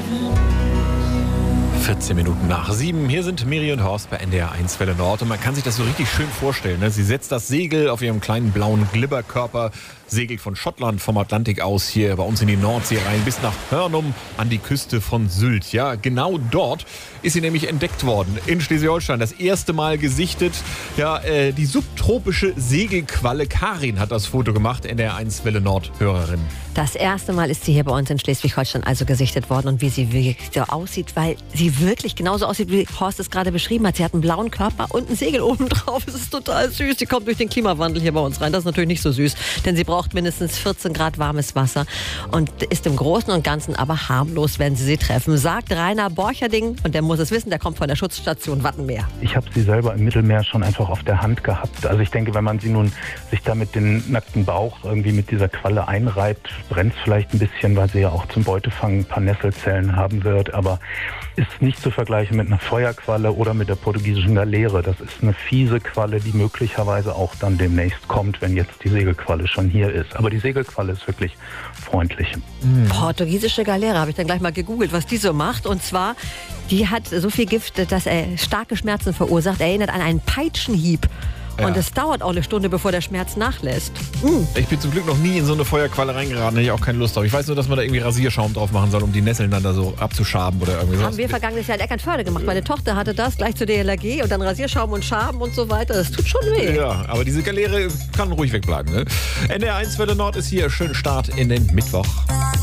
7:14. Hier sind Miri und Horst bei NDR 1 Welle Nord. Und man kann sich das so richtig schön vorstellen. Ne? Sie setzt das Segel auf ihrem kleinen blauen Glibberkörper, segelt von Schottland vom Atlantik aus hier bei uns in die Nordsee rein, bis nach Hörnum an die Küste von Sylt. Ja, genau dort ist sie nämlich entdeckt worden, in Schleswig-Holstein. Das erste Mal gesichtet. Ja, die subtropische Segelqualle Karin hat das Foto gemacht, NDR 1 Welle Nord Hörerin. Das erste Mal ist sie hier bei uns in Schleswig-Holstein also gesichtet worden. Und wie sie wirklich so aussieht, weil sie wirklich genauso aussieht, wie Horst es gerade beschrieben hat. Sie hat einen blauen Körper und ein Segel oben drauf. Es ist total süß. Sie kommt durch den Klimawandel hier bei uns rein. Das ist natürlich nicht so süß, denn sie braucht mindestens 14 Grad warmes Wasser und ist im Großen und Ganzen aber harmlos, wenn Sie sie treffen, sagt Rainer Borcherding. Und der muss es wissen, der kommt von der Schutzstation Wattenmeer. Ich habe sie selber im Mittelmeer schon einfach auf der Hand gehabt. Also ich denke, wenn man sie nun sich da mit dem nackten Bauch irgendwie mit dieser Qualle einreibt, brennt es vielleicht ein bisschen, weil sie ja auch zum Beutefangen ein paar Nesselzellen haben wird. Aber ist nicht zu vergleichen mit einer Feuerqualle oder mit der portugiesischen Galeere. Das ist eine fiese Qualle, die möglicherweise auch dann demnächst kommt, wenn jetzt die Segelqualle schon hier ist. Aber die Segelqualle ist wirklich freundlich. Portugiesische Galeere, habe ich dann gleich mal gegoogelt, was die so macht. Und zwar, die hat so viel Gift, dass er starke Schmerzen verursacht. Erinnert an einen Peitschenhieb. Ja. Und es dauert auch eine Stunde, bevor der Schmerz nachlässt. Ich bin zum Glück noch nie in so eine Feuerqualle reingeraten, da hätte ich auch keine Lust drauf. Ich weiß nur, dass man da irgendwie Rasierschaum drauf machen soll, um die Nesseln dann da so abzuschaben oder irgendwie so. Haben wir vergangenes Jahr in Eckernförde gemacht. Meine Tochter hatte das, gleich zur DLRG und dann Rasierschaum und Schaben und so weiter. Das tut schon weh. Ja, aber diese Galeere kann ruhig wegbleiben. Ne? NDR 1 Welle Nord ist hier. Schönen Start in den Mittwoch.